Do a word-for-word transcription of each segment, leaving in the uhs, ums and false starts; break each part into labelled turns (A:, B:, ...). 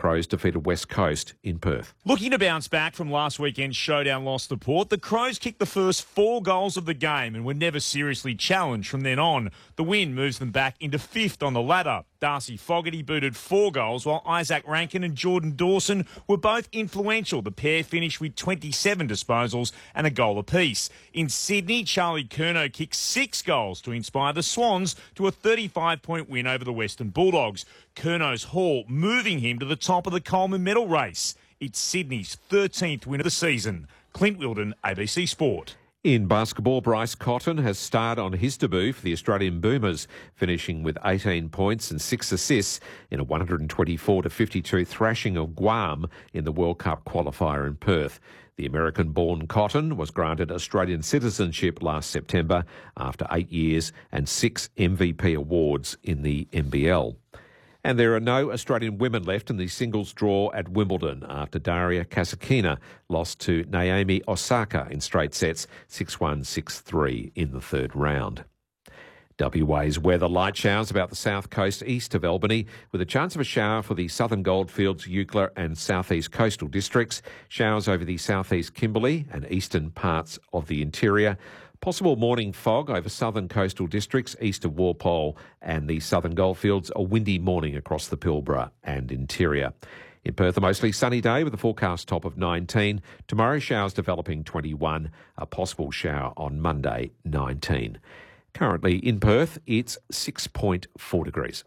A: Crows defeated West Coast in Perth.
B: Looking to bounce back from last weekend's showdown loss to Port, the Crows kicked the first four goals of the game and were never seriously challenged from then on. The win moves them back into fifth on the ladder. Darcy Fogarty booted four goals, while Isaac Rankin and Jordan Dawson were both influential. The pair finished with twenty-seven disposals and a goal apiece. In Sydney, Charlie Curnow kicked six goals to inspire the Swans to a thirty-five point win over the Western Bulldogs. Curnow's haul moving him to the top of the Coleman medal race. It's Sydney's thirteenth win of the season. Clint Wilden, A B C Sport.
A: In basketball, Bryce Cotton has starred on his debut for the Australian Boomers, finishing with eighteen points and six assists in a one twenty-four to fifty-two thrashing of Guam in the World Cup qualifier in Perth. The American-born Cotton was granted Australian citizenship last September after eight years and six M V P awards in the N B L. And there are no Australian women left in the singles draw at Wimbledon after Daria Kasatkina lost to Naomi Osaka in straight sets, six one, six three in the third round. W A's weather: light showers about the south coast east of Albany, with a chance of a shower for the southern Goldfields, Eucla and southeast coastal districts. Showers over the southeast Kimberley and eastern parts of the interior. Possible morning fog over southern coastal districts east of Walpole and the southern Goldfields. A windy morning across the Pilbara and interior. In Perth, a mostly sunny day with a forecast top of nineteen. Tomorrow, showers developing twenty-one. A possible shower on Monday, nineteen. Currently in Perth, it's six point four degrees.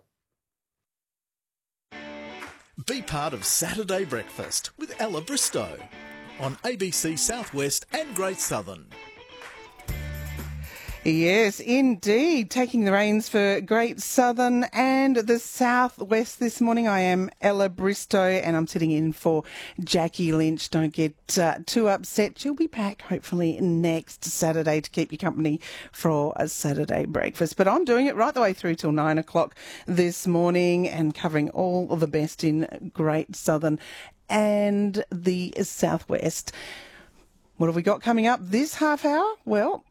C: Be part of Saturday Breakfast with Ella Bristow on A B C Southwest and Great Southern.
D: Yes, indeed. Taking the reins for Great Southern and the Southwest this morning. I am Ella Bristow and I'm sitting in for Jackie Lynch. Don't get uh, too upset. She'll be back hopefully next Saturday to keep you company for a Saturday breakfast. But I'm doing it right the way through till nine o'clock this morning and covering all of the best in Great Southern and the Southwest. What have we got coming up this half hour? Well,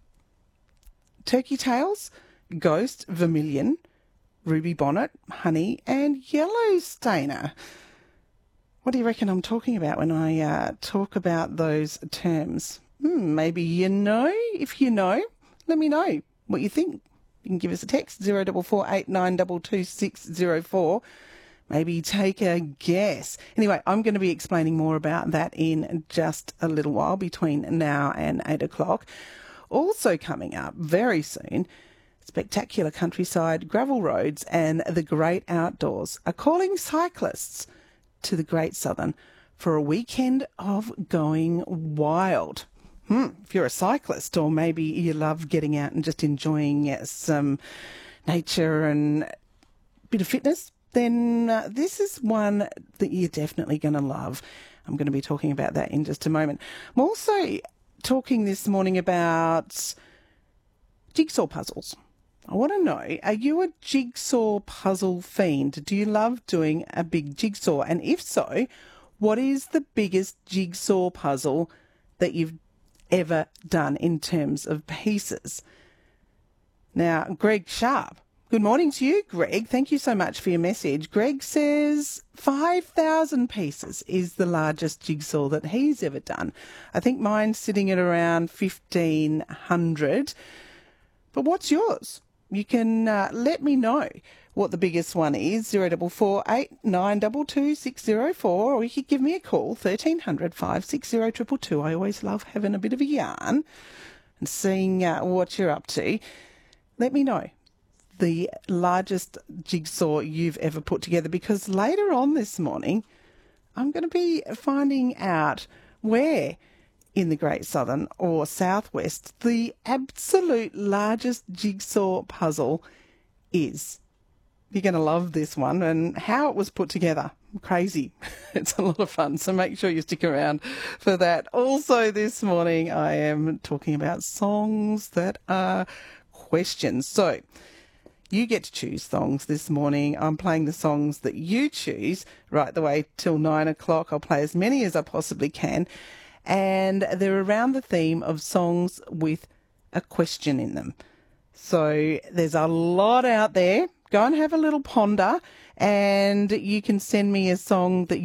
D: turkey tails, ghost, vermilion, ruby bonnet, honey and yellow stainer. What do you reckon I'm talking about when I uh, talk about those terms? Hmm, maybe you know. If you know, let me know what you think. You can give us a text, zero four four eight nine two two six zero four. Maybe take a guess. Anyway, I'm going to be explaining more about that in just a little while between now and eight o'clock. Also coming up very soon, spectacular countryside, gravel roads and the great outdoors are calling cyclists to the Great Southern for a weekend of going wild. Hmm, if you're a cyclist or maybe you love getting out and just enjoying some nature and a bit of fitness, then uh, this is one that you're definitely going to love. I'm going to be talking about that in just a moment. I'm also talking this morning about jigsaw puzzles. I want to know, are you a jigsaw puzzle fiend? Do you love doing a big jigsaw? And if so, what is the biggest jigsaw puzzle that you've ever done in terms of pieces? Now, Greg Sharp, good morning to you, Greg. Thank you so much for your message. Greg says five thousand pieces is the largest jigsaw that he's ever done. I think mine's sitting at around fifteen hundred. But what's yours? You can uh, let me know what the biggest one is, zero four four eight nine two two six zero four, or you could give me a call, thirteen hundred five six zero two two two. I always love having a bit of a yarn and seeing uh, what you're up to. Let me know the largest jigsaw you've ever put together, because later on this morning I'm going to be finding out where in the Great Southern or Southwest the absolute largest jigsaw puzzle is. You're going to love this one and how it was put together. Crazy. It's a lot of fun, so make sure you stick around for that. Also this morning I am talking about songs that are questions. So you get to choose songs this morning. I'm playing the songs that you choose right the way till nine o'clock. I'll play as many as I possibly can. And they're around the theme of songs with a question in them. So there's a lot out there. Go and have a little ponder and you can send me a song that